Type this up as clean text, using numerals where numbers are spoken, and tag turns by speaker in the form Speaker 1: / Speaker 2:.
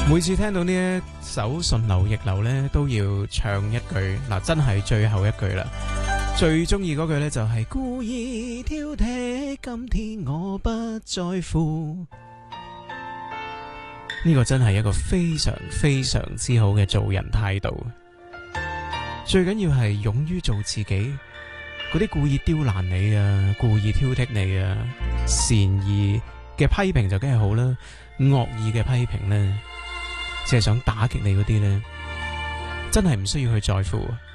Speaker 1: 每次聽到呢一首順流逆流呢，都要唱一句嗱，真係最後一句啦。最中意嗰句呢，就係故意挑剔，今天我不在乎。呢個真係一個非常非常之好嘅做人態度。最緊要係勇於做自己。嗰啲故意刁難你啊，故意挑剔你啊，善意嘅批評就梗係好啦，惡意嘅批評呢，只係想打擊你嗰啲呢，真係唔需要去在乎。